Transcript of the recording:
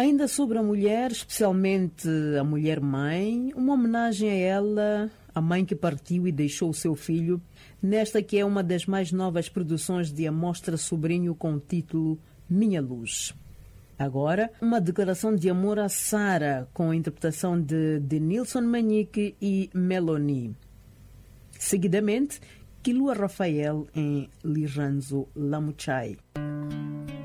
Ainda sobre a mulher, especialmente a mulher-mãe, uma homenagem a ela, a mãe que partiu e deixou o seu filho, nesta que é uma das mais novas produções de Amostra Sobrinho com o título Minha Luz. Agora, uma declaração de amor a Sara, com a interpretação de Denilson Manique e Meloni. Seguidamente, Kilua Rafael em Liranzo Lamuchai.